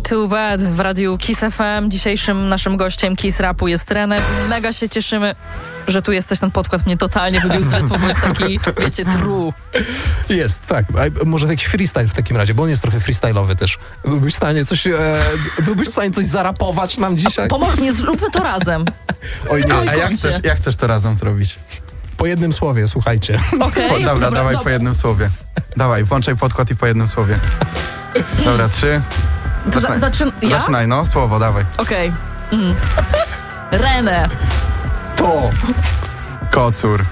Too Bad w radiu Kiss FM. Dzisiejszym naszym gościem Kiss Rapu jest René. Mega się cieszymy, że tu jesteś. Ten podkład mnie totalnie wybił z rytmu, bo jest taki, wiecie, true. Jest, tak. A może jakiś freestyle w takim razie, bo on jest trochę freestyle'owy też. Byłbyś w stanie coś zarapować nam dzisiaj? Pomóż mi, zróbmy to razem. Oj nie, a jak chcesz to razem zrobić? Po jednym słowie, słuchajcie. Okay. Dobra, dawaj po jednym słowie. Dawaj, włączaj podkład i po jednym słowie. Dobra, 3. Zaczynaj, no, słowo, dawaj. Okej. René. To. Kocur.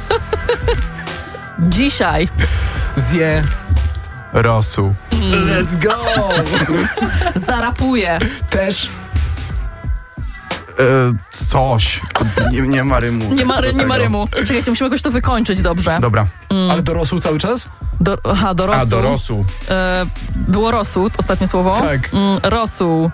Dzisiaj. Zje. Rosół. Let's go! Zarapuję. Też. Coś. Nie ma rymu. Nie ma rymu. Czekajcie, musimy jakoś to wykończyć dobrze. Dobra. Ale dorosł cały czas? Dorosł. A, dorosł. Było rosół, ostatnie słowo. Tak. Rosół.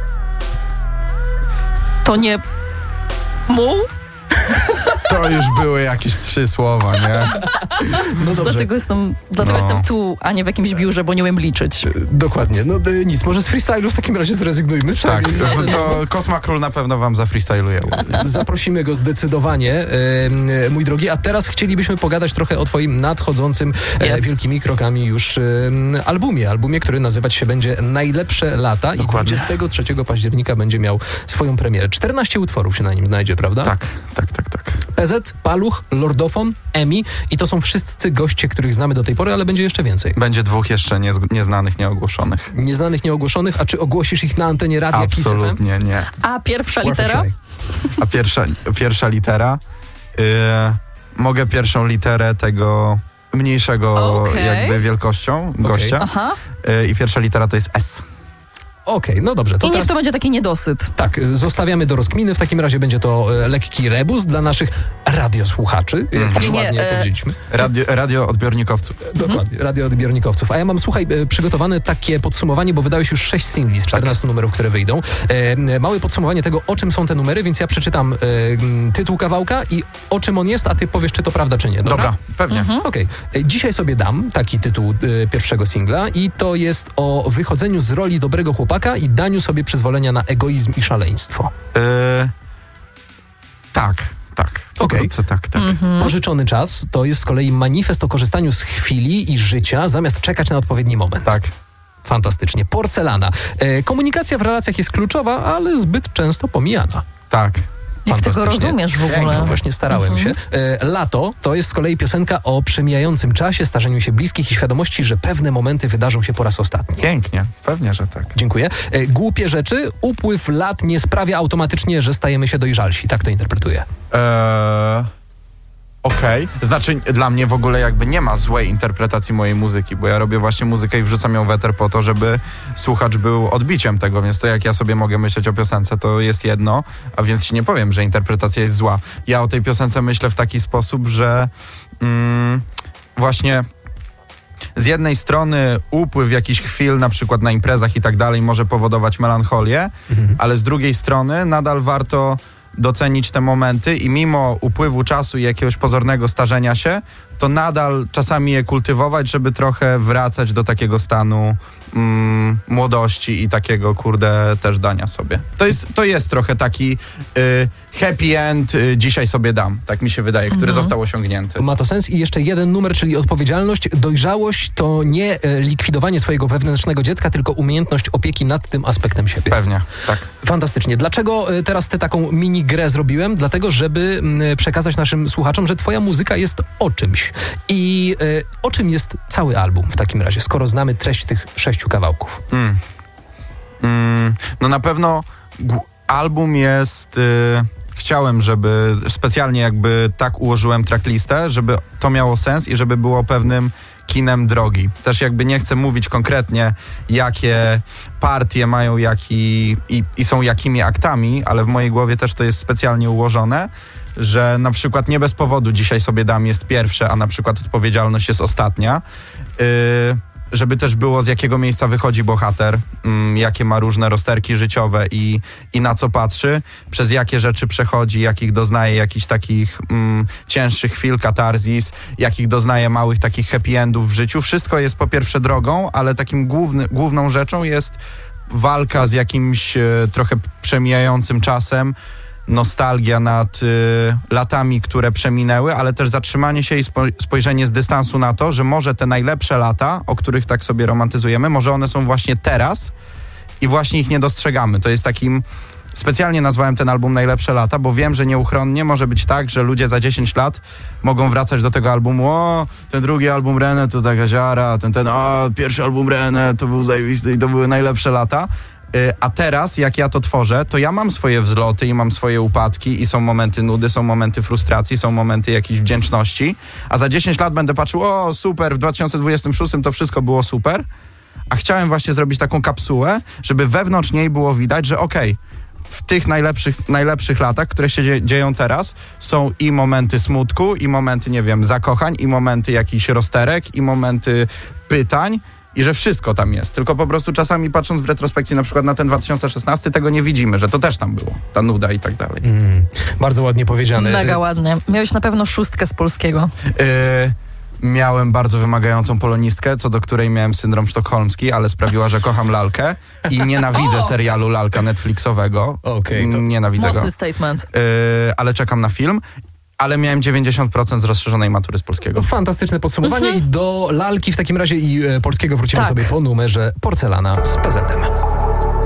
To nie muł? To już były jakieś 3 słowa, nie? No dobrze. Dlatego jestem tu, a nie w jakimś biurze, bo nie umiem liczyć. Dokładnie. No nic, może z freestylu w takim razie zrezygnujmy. Tak, to Kosma Król na pewno wam zafreestyluje. Zaprosimy go zdecydowanie, mój drogi. A teraz chcielibyśmy pogadać trochę o twoim nadchodzącym wielkimi krokami już albumie, który nazywać się będzie Najlepsze lata. Dokładnie. I 23 października będzie miał swoją premierę. 14 utworów się na nim znajdzie, prawda? Tak. PZ, Paluch, Lordofon, Emi i to są wszyscy goście, których znamy do tej pory, ale będzie jeszcze więcej. Będzie 2 jeszcze nieznanych, nieogłoszonych. Nieznanych, nieogłoszonych, a czy ogłosisz ich na antenie radia Kiss FM? Absolutnie nie. A pierwsza litera? A pierwsza litera? Mogę pierwszą literę tego mniejszego jakby wielkością gościa. Aha. I pierwsza litera to jest S. Okej, no dobrze. I niech to będzie taki niedosyt. Tak, zostawiamy do rozkminy. W takim razie będzie to lekki rebus dla naszych radiosłuchaczy, jak już ładnie powiedzieliśmy. Radioodbiornikowców. Dokładnie, radioodbiornikowców. A ja mam, słuchaj, przygotowane takie podsumowanie, bo wydałeś już 6 singli z 14 numerów, które wyjdą. Małe podsumowanie tego, o czym są te numery, więc ja przeczytam tytuł kawałka i o czym on jest, a ty powiesz, czy to prawda, czy nie. Dobra, pewnie. Okej. Dzisiaj sobie dam taki tytuł pierwszego singla i to jest o wychodzeniu z roli dobrego chłopaka i daniu sobie przyzwolenia na egoizm i szaleństwo. Tak. Okej. Tak. Pożyczony czas to jest z kolei manifest o korzystaniu z chwili i życia, zamiast czekać na odpowiedni moment. Tak. Fantastycznie. Porcelana. Komunikacja w relacjach jest kluczowa, ale zbyt często pomijana. Tak. Jak ty go rozumiesz w ogóle? No właśnie starałem się. Lato to jest z kolei piosenka o przemijającym czasie, starzeniu się bliskich i świadomości, że pewne momenty wydarzą się po raz ostatni. Pięknie, pewnie, że tak. Dziękuję. Głupie rzeczy. Upływ lat nie sprawia automatycznie, że stajemy się dojrzalsi. Tak to interpretuję. Okej. Znaczy dla mnie w ogóle jakby nie ma złej interpretacji mojej muzyki, bo ja robię właśnie muzykę i wrzucam ją w eter po to, żeby słuchacz był odbiciem tego, więc to jak ja sobie mogę myśleć o piosence, to jest jedno, a więc ci nie powiem, że interpretacja jest zła. Ja o tej piosence myślę w taki sposób, że właśnie z jednej strony upływ jakichś chwil, na przykład na imprezach i tak dalej, może powodować melancholię, ale z drugiej strony nadal warto docenić te momenty i mimo upływu czasu i jakiegoś pozornego starzenia się, to nadal czasami je kultywować, żeby trochę wracać do takiego stanu młodości i takiego, też dania sobie. To jest trochę taki happy end, dzisiaj sobie dam, tak mi się wydaje, który został osiągnięty. Ma to sens. I jeszcze jeden numer, czyli odpowiedzialność. Dojrzałość to nie likwidowanie swojego wewnętrznego dziecka, tylko umiejętność opieki nad tym aspektem siebie. Pewnie, tak. Fantastycznie. Dlaczego teraz tę taką mini grę zrobiłem? Dlatego, żeby przekazać naszym słuchaczom, że twoja muzyka jest o czymś. I o czym jest cały album w takim razie, skoro znamy treść tych 6 kawałków? No na pewno album jest... Chciałem, żeby specjalnie jakby tak ułożyłem tracklistę, żeby to miało sens i żeby było pewnym kinem drogi. Też jakby nie chcę mówić konkretnie, jakie partie mają i są jakimi aktami, ale w mojej głowie też to jest specjalnie ułożone, że na przykład nie bez powodu dzisiaj sobie dam jest pierwsze, a na przykład odpowiedzialność jest ostatnia. Żeby też było, z jakiego miejsca wychodzi bohater, jakie ma różne rozterki życiowe i na co patrzy, przez jakie rzeczy przechodzi, jakich doznaje jakichś takich cięższych chwil, katarzis, jakich doznaje małych takich happy endów w życiu. Wszystko jest po pierwsze drogą, ale takim główną rzeczą jest walka z jakimś trochę przemijającym czasem, nostalgia nad latami, które przeminęły, ale też zatrzymanie się i spojrzenie z dystansu na to, że może te najlepsze lata, o których tak sobie romantyzujemy, może one są właśnie teraz i właśnie ich nie dostrzegamy. To jest takim... Specjalnie nazwałem ten album Najlepsze lata, bo wiem, że nieuchronnie może być tak, że ludzie za 10 lat mogą wracać do tego albumu. O, ten drugi album René to taka ziara, pierwszy album René to był zajebisty i to były najlepsze lata. A teraz, jak ja to tworzę, to ja mam swoje wzloty i mam swoje upadki i są momenty nudy, są momenty frustracji, są momenty jakiejś wdzięczności, a za 10 lat będę patrzył, o super, w 2026 to wszystko było super, a chciałem właśnie zrobić taką kapsułę, żeby wewnątrz niej było widać, że okej, w tych najlepszych latach, które się dzieją teraz, są i momenty smutku, i momenty, nie wiem, zakochań, i momenty jakichś rozterek, i momenty pytań, i że wszystko tam jest. Tylko po prostu czasami patrząc w retrospekcji na przykład na ten 2016, tego nie widzimy, że to też tam było. Ta nuda i tak dalej. Bardzo ładnie powiedziane. Mega ładnie. Miałeś na pewno 6 z polskiego. Miałem bardzo wymagającą polonistkę, co do której miałem syndrom sztokholmski, ale sprawiła, że kocham lalkę i nienawidzę serialu Lalka Netflixowego. Nienawidzę go. Mocny statement. Ale czekam na film. Ale miałem 90% z rozszerzonej matury z polskiego. Fantastyczne podsumowanie i do lalki w takim razie i polskiego wrócimy sobie po numerze Porcelana z PZ-em.